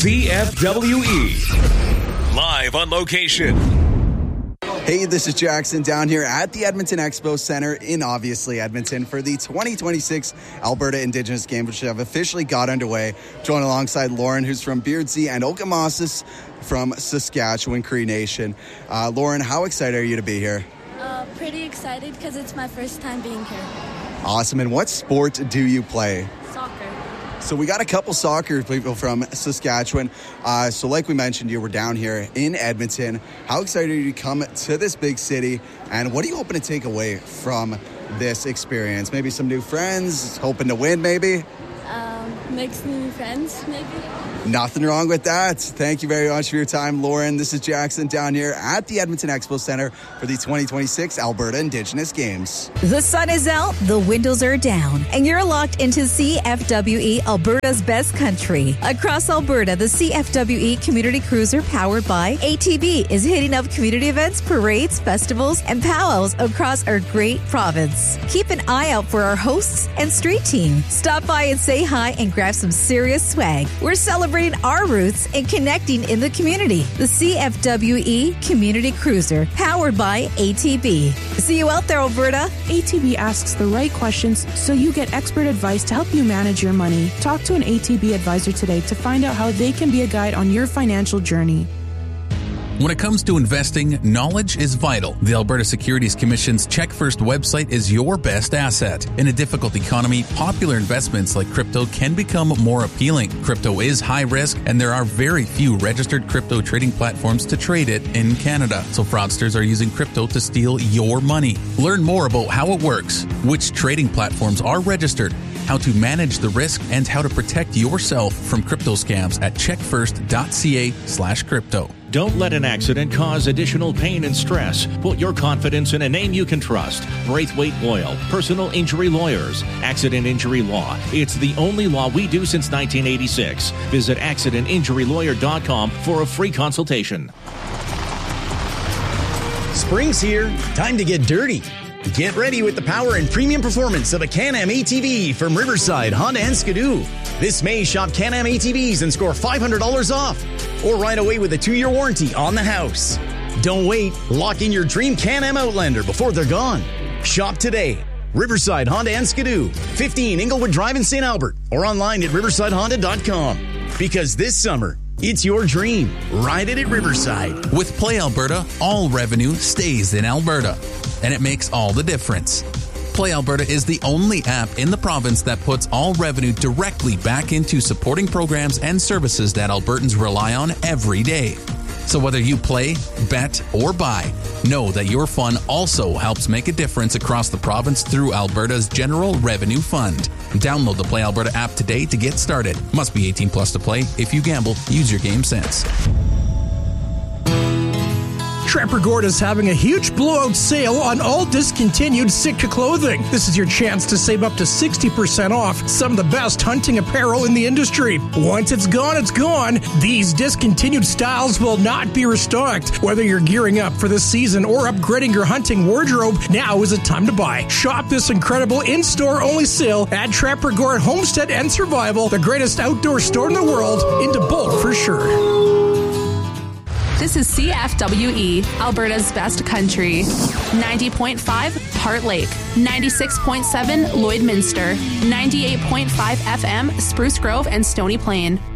CFWE. Live on location. Hey, this is Jackson down here at the Edmonton Expo Center in, obviously, Edmonton for the 2026 Alberta Indigenous Games, which have officially got underway. Joined alongside Lauren, who's from Beardsea, and Okemausis from Saskatchewan Cree Nation. Lauren, how excited are you to be here? Pretty excited because it's my first time being here. Awesome. And what sport do you play? Soccer. So we got a couple soccer people from Saskatchewan. So like we mentioned, you were down here in Edmonton. How excited are you to come to this big city? And what are you hoping to take away from this experience? Maybe some new friends, hoping to win maybe? Make some new friends, maybe. Nothing wrong with that. Thank you very much for your time, Lauren. This is Jackson down here at the Edmonton Expo Center for the 2026 Alberta Indigenous Games. The sun is out, the windows are down, and you're locked into CFWE, Alberta's best country. Across Alberta, the CFWE Community Cruiser, powered by ATB, is hitting up community events, parades, festivals, and powwows across our great province. Keep an eye out for our hosts and street team. Stop by and say hi and grab some serious swag. We're celebrating our roots and connecting in the community. The CFWE Community Cruiser, powered by ATB. See you out there, Alberta. ATB asks the right questions so you get expert advice to help you manage your money. Talk to an ATB advisor today to find out how they can be a guide on your financial journey. When it comes to investing, knowledge is vital. The Alberta Securities Commission's Check First website is your best asset. In a difficult economy, popular investments like crypto can become more appealing. Crypto is high risk, and there are very few registered crypto trading platforms to trade it in Canada. So fraudsters are using crypto to steal your money. Learn more about how it works, which trading platforms are registered, how to manage the risk, and how to protect yourself from crypto scams at checkfirst.ca/crypto. Don't let an accident cause additional pain and stress. Put your confidence in a name you can trust. Braithwaite Loyal, personal injury lawyers. Accident injury law. It's the only law we do since 1986. Visit accidentinjurylawyer.com for a free consultation. Spring's here. Time to get dirty. Get ready with the power and premium performance of a Can-Am ATV from Riverside, Honda and Skidoo. This May, shop Can-Am ATVs and score $500 off. Or ride away with a 2-year warranty on the house. Don't wait. Lock in your dream Can-Am Outlander before they're gone. Shop today. Riverside, Honda and Skidoo. 15 Inglewood Drive in St. Albert. Or online at riversidehonda.com. Because this summer, it's your dream. Ride it at Riverside. With Play Alberta, all revenue stays in Alberta. And it makes all the difference. Play Alberta is the only app in the province that puts all revenue directly back into supporting programs and services that Albertans rely on every day. So whether you play, bet, or buy, know that your fun also helps make a difference across the province through Alberta's General Revenue Fund. Download the Play Alberta app today to get started. Must be 18 plus to play. If you gamble, use your game sense. Trapper Gord is having a huge blowout sale on all discontinued Sitka clothing. This is your chance to save up to 60% off some of the best hunting apparel in the industry. Once it's gone, it's gone. These discontinued styles will not be restocked. Whether you're gearing up for this season or upgrading your hunting wardrobe, now is the time to buy. Shop this incredible in-store only sale at Trapper Gord Homestead and Survival, the greatest outdoor store in the world, into bulk for sure. This is CFWE, Alberta's best country. 90.5 Heart Lake, 96.7 Lloydminster, 98.5 FM Spruce Grove and Stony Plain.